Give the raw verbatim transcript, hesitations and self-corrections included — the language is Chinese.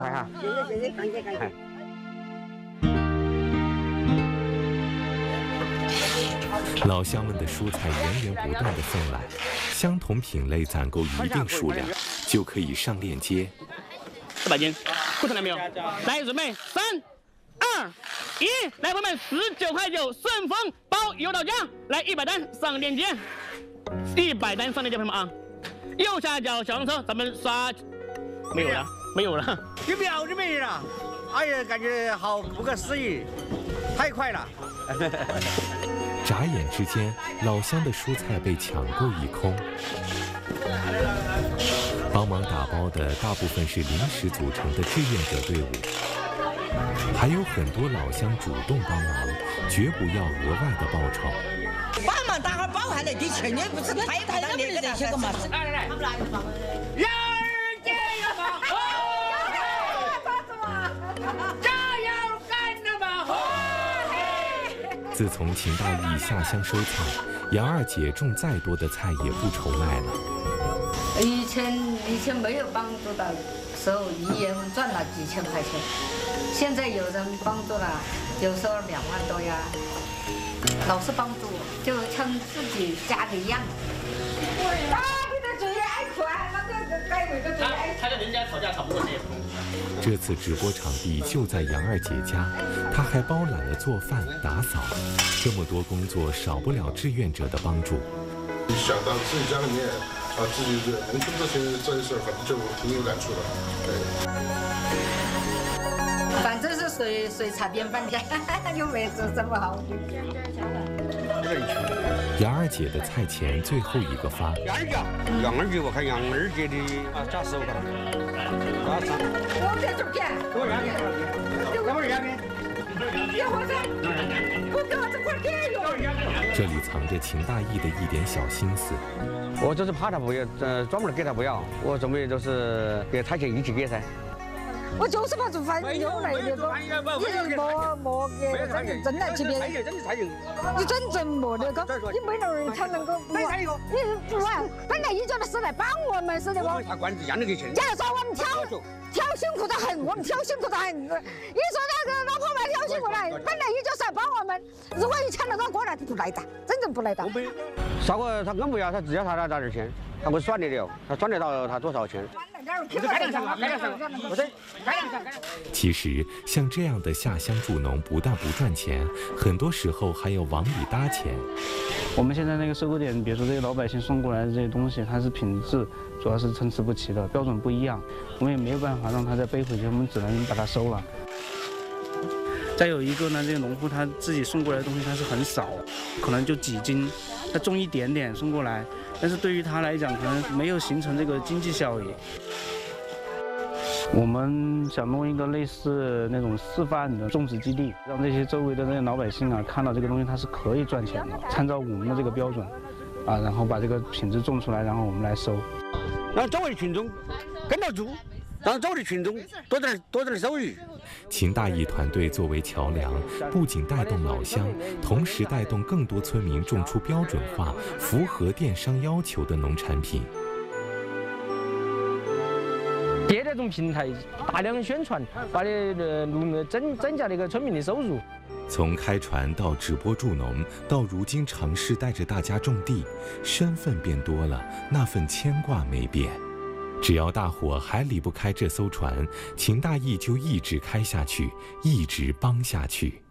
快哈！谢谢谢谢，感谢感谢。 老乡们的蔬菜源源不断的送来，相同品类攒够一定数量，就可以上链接。 四百斤，库存了没有？来，准备，三、二、一，来，朋友们，十九块九，顺丰包邮到家，来一百单上链接，一百单上链接，朋友们啊！右下角小黄车，咱们刷，没有了，没有了， 一秒就没了。哎呀，感觉好不可思议，太快了。 眨眼之间，老乡的蔬菜被抢购一空。帮忙打包的大部分是临时组成的志愿者队伍，还有很多老乡主动帮忙，绝不要额外的报酬。 帮忙打会儿包下来的钱，也不是太太那么这些个嘛。来来来，他们来帮忙。 杨儿姐呀嘛，加油干着嘛！ 自从秦大义下乡收菜，杨二姐种再多的菜也不愁卖了。 以前以前没有帮助的时候，一月份赚了几千块钱，现在有人帮助了，有时候两万多呀。老是帮助我，就像自己家里一样。 他的最爱款，那个该为的最爱。 他跟人家吵架吵不过谁。 这次直播场地就在杨二姐家，她还包揽了做饭、打扫，这么多工作少不了志愿者的帮助。 想到自己家里面啊，自己的农村这些这些事儿，反正就挺有感触的。对。 反正是水水茶便饭的，又没做这么好。 杨二姐的菜钱最后一个发。 杨二姐，杨二姐，我看杨二姐的啊，炸手吧，炸三。 我这图片， 给我两片，要不然两片。 给我这，我给我这块给哟。 这里藏着秦大义的一点小心思。 我就是怕他不要，呃，专门给他不要，我准备就是给菜钱一起给噻。 我就是怕做饭有来那个，你莫莫给真真来这边，你真正莫那个，你没那儿才能够不，你不完，本来一家的是来帮我们是的不？ 他管一样的给钱。 假如说我们挑挑辛苦得很，我们挑辛苦得很。你说那个老婆们挑辛苦来，本来一就是来帮我们，如果一抢那个过来不来的，真正不来的。 啥个他更不要，他只要他那那点钱，他会算的了，他算得到他多少钱。 其实像这样的下乡助农，不但不赚钱，很多时候还要往里搭钱。 我们现在那个收购点，比如说这些老百姓送过来的这些东西，它是品质主要是参差不齐的，标准不一样，我们也没有办法让他再背回去，我们只能把它收了。再有一个呢，这个农户他自己送过来的东西他是很少，可能就几斤，他种一点点送过来，但是对于他来讲，可能没有形成这个经济效益。我们想弄一个类似那种示范的种植基地，让这些周围的那些老百姓啊看到这个东西它是可以赚钱的，参照我们的这个标准，啊，然后把这个品质种出来，然后我们来收， 让周围群众跟着做，让周围群众多点多点收益。 秦大义团队作为桥梁，不仅带动老乡，同时带动更多村民种出标准化、符合电商要求的农产品。 借这种平台大量宣传，把的农增增加那个村民的收入。 从开船到直播助农，到如今尝试带着大家种地，身份变多了，那份牵挂没变。只要大伙还离不开这艘船，秦大义就一直开下去，一直帮下去。